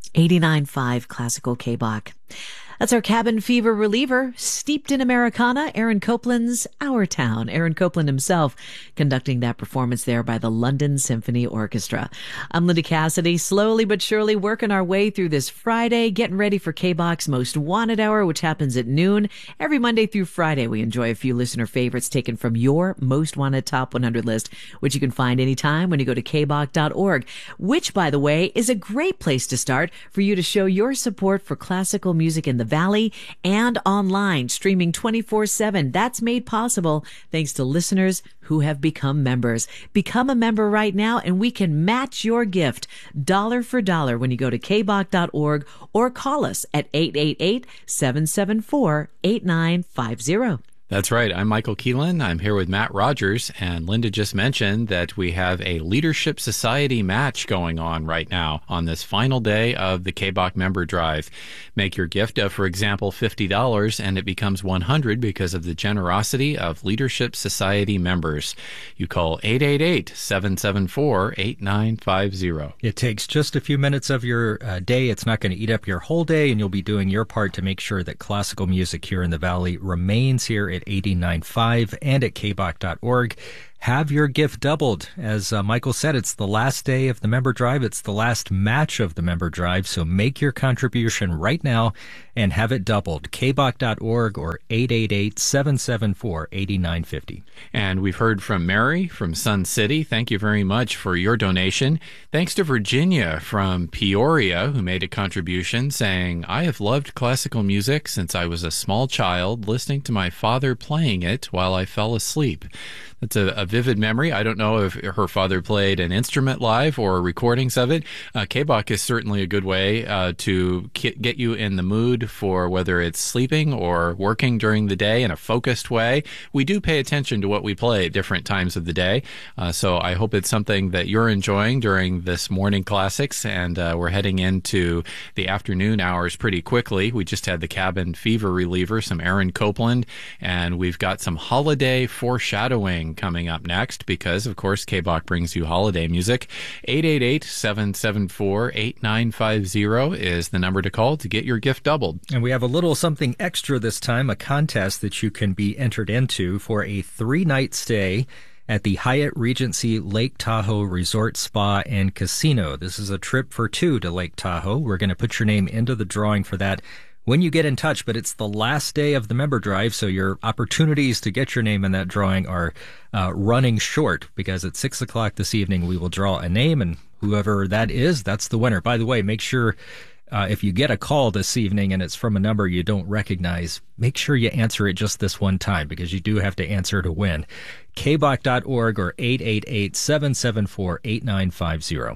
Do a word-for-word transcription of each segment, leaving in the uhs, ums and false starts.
eighty-nine point five Classical K-Bach. That's our cabin fever reliever, steeped in Americana, Aaron Copland's Our Town. Aaron Copland himself conducting that performance there by the London Symphony Orchestra. I'm Linda Cassidy, slowly but surely working our way through this Friday, getting ready for K-Bach's Most Wanted Hour, which happens at noon. Every Monday through Friday, we enjoy a few listener favorites taken from your Most Wanted Top one hundred list, which you can find anytime when you go to k bach dot org, which, by the way, is a great place to start for you to show your support for classical music in the Valley and online, streaming twenty-four seven. That's made possible thanks to listeners who have become members. Become a member right now, and we can match your gift dollar for dollar when you go to k bach dot org or call us at eight eight eight, seven seven four, eight nine five zero. That's right. I'm Michael Keelan. I'm here with Matt Rogers, and Linda just mentioned that we have a Leadership Society match going on right now on this final day of the K-Bach member drive. Make your gift of, for example, fifty dollars, and it becomes one hundred dollars because of the generosity of Leadership Society members. You call eight eight eight, seven seven four, eight nine five zero. It takes just a few minutes of your uh, day. It's not going to eat up your whole day, and you'll be doing your part to make sure that classical music here in the Valley remains here at eighty-nine point five and at k bach dot org. Have your gift doubled. As uh, Michael said, it's the last day of the member drive. It's the last match of the member drive. So make your contribution right now and have it doubled. k bach dot org or eight eight eight, seven seven four, eight nine five zero. And we've heard from Mary from Sun City. Thank you very much for your donation. Thanks to Virginia from Peoria, who made a contribution saying, I have loved classical music since I was a small child, listening to my father playing it while I fell asleep. That's a, a vivid memory. I don't know if her father played an instrument live or recordings of it. Uh, K-Bach is certainly a good way uh, to k- get you in the mood for whether it's sleeping or working during the day in a focused way. We do pay attention to what we play at different times of the day. Uh, so I hope it's something that you're enjoying during this morning classics. And uh, we're heading into the afternoon hours pretty quickly. We just had the cabin fever reliever, some Aaron Copland, and we've got some holiday foreshadowing coming up next because, of course, K-Bach brings you holiday music. eight eight eight, seven seven four, eight nine five zero is the number to call to get your gift doubled. And we have a little something extra this time, a contest that you can be entered into for a three-night stay at the Hyatt Regency Lake Tahoe Resort Spa and Casino. This is a trip for two to Lake Tahoe. We're going to put your name into the drawing for that when you get in touch, but it's the last day of the member drive, so your opportunities to get your name in that drawing are uh, running short, because at six o'clock this evening we will draw a name, and whoever that is, that's the winner. By the way, make sure uh, if you get a call this evening and it's from a number you don't recognize, make sure you answer it just this one time, because you do have to answer to win. k bach dot org or eight eight eight, seven seven four, eight nine five zero.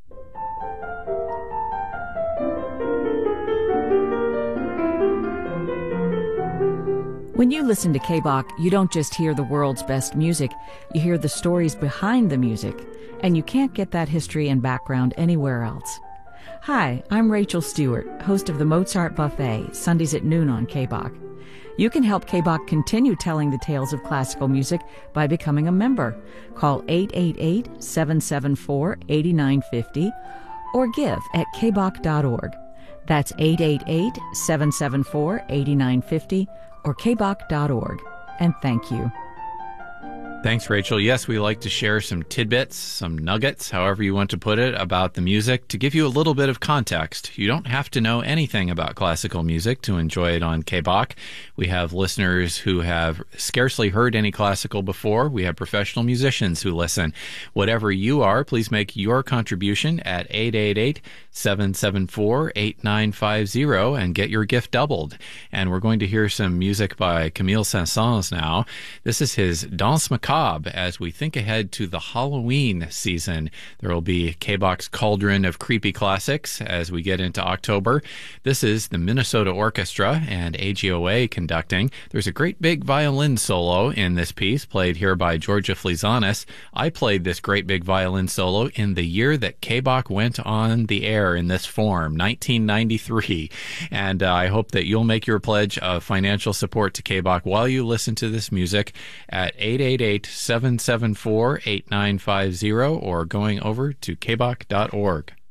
When you listen to K-Bach, you don't just hear the world's best music, you hear the stories behind the music, and you can't get that history and background anywhere else. Hi, I'm Rachel Stewart, host of the Mozart Buffet, Sundays at noon on K-Bach. You can help K-Bach continue telling the tales of classical music by becoming a member. Call eight eight eight, seven seven four, eight nine five zero or give at k bach dot org. That's eight eight eight, seven seven four, eight nine five zero or k bach dot org. And thank you. Thanks, Rachel. Yes, we like to share some tidbits, some nuggets, however you want to put it, about the music to give you a little bit of context. You don't have to know anything about classical music to enjoy it on K-Bach. We have listeners who have scarcely heard any classical before. We have professional musicians who listen. Whatever you are, please make your contribution at eight eight eight, seven seven four, eight nine five zero and get your gift doubled. And we're going to hear some music by Camille Saint-Saëns now. This is his Danse Macabre. As we think ahead to the Halloween season, there will be K-Bach's cauldron of creepy classics as we get into October. This is the Minnesota Orchestra and A G O A conducting. There's a great big violin solo in this piece, played here by Georgia Flizanis. I played this great big violin solo in the year that K-Bach went on the air in this form, nineteen ninety-three. And uh, I hope that you'll make your pledge of financial support to K-Bach while you listen to this music at eight eight eight, seven seven four, eight nine five zero or going over to k bach dot org.